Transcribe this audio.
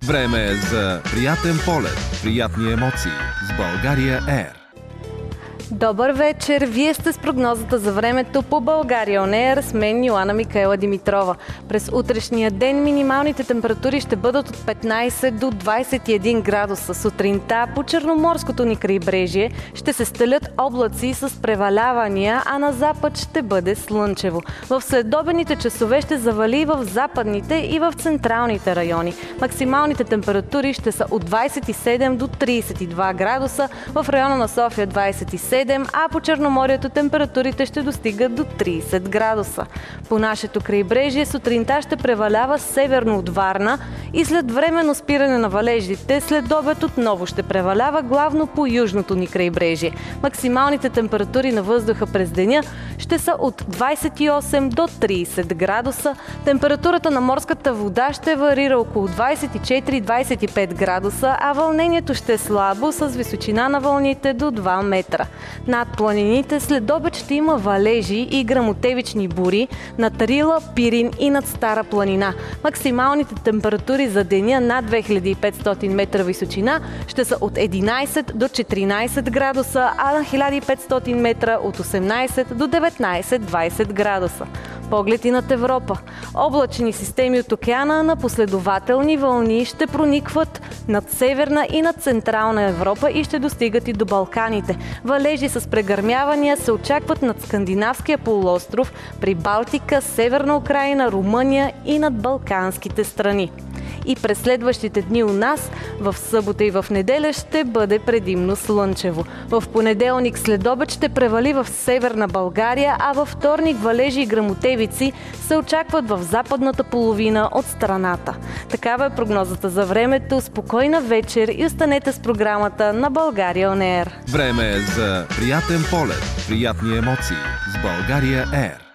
Време е за приятен полет, приятни емоции с България Air. Добър вечер! Вие сте с прогнозата за времето по България On Air с мен Йоана Микаела Димитрова. През утрешния ден минималните температури ще бъдат от 15 до 21 градуса. Сутринта по Черноморското ни крайбрежие ще се стелят облаци с превалявания, а на запад ще бъде слънчево. В следобедните часове ще завали в западните и в централните райони. Максималните температури ще са от 27 до 32 градуса, в района на София 27, а по Черноморието температурите ще достигат до 30 градуса. По нашето крайбрежие сутринта ще превалява северно от Варна и след временно спиране на валежите, след обед отново ще превалява главно по южното ни крайбрежие. Максималните температури на въздуха през деня ще са от 28 до 30 градуса. Температурата на морската вода ще варира около 24-25 градуса, а вълнението ще е слабо с височина на вълните до 2 метра. Над планините след обед ще има валежи и гръмотевични бури над Рила, Пирин и над Стара планина. Максималните температури за деня над 2500 метра височина ще са от 11 до 14 градуса, а на 1500 метра от 18 до 19-20 градуса. Поглед и над Европа. Облачни системи от океана на последователни вълни ще проникват над Северна и над Централна Европа и ще достигат и до Балканите. Валежи с прегърмявания се очакват над Скандинавския полуостров, при Балтика, Северна Украйна, Румъния и над Балканските страни. И през следващите дни у нас, в събота и в неделя, ще бъде предимно слънчево. В понеделник след обед ще превали в Северна България, а във вторник валежи и гръмотевици се очакват в западната половина от страната. Такава е прогнозата за времето. Спокойна вечер и останете с програмата на България On Air. Време е за приятен полет, приятни емоции с България Air.